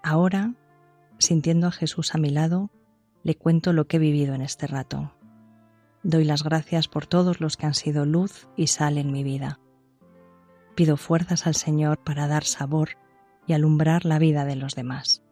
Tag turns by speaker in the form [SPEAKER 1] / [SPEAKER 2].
[SPEAKER 1] Ahora, sintiendo a Jesús a mi lado, le cuento lo que he vivido en este rato. Doy las gracias por todos los que han sido luz y sal en mi vida. Pido fuerzas al Señor para dar sabor y alumbrar la vida de los demás.